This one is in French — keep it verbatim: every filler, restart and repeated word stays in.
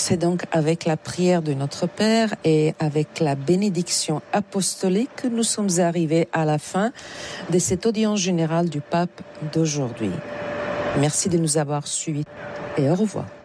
c'est donc avec la prière de notre Père et avec la bénédiction apostolique que nous sommes arrivés à la fin de cette audience générale du pape d'aujourd'hui. Merci de nous avoir suivis et au revoir.